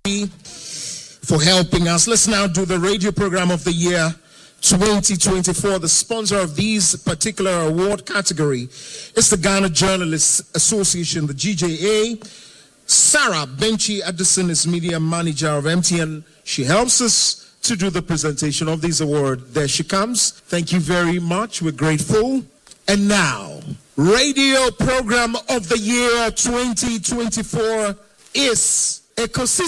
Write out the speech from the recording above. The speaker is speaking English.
for helping us. Let's now do the radio program of the year 2024. The sponsor of this particular award category is the Ghana Journalists Association, the GJA. Sarah Benchi Addison is media manager of MTN. She helps us to do the presentation of this award. There she comes. Thank you very much. We're grateful. And now, radio program of the year 2024 is Ecosystem